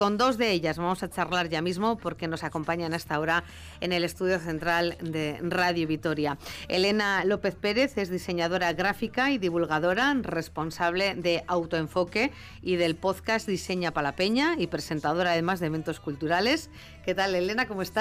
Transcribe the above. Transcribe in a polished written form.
Con dos de ellas vamos a charlar ya mismo porque nos acompañan hasta ahora en el estudio central de Radio Vitoria. Elena López Pérez es diseñadora gráfica y divulgadora, responsable de Autoenfoque y del podcast Diseña pa' la Peña y presentadora además de eventos culturales. ¿Qué tal, Elena? ¿Cómo estás?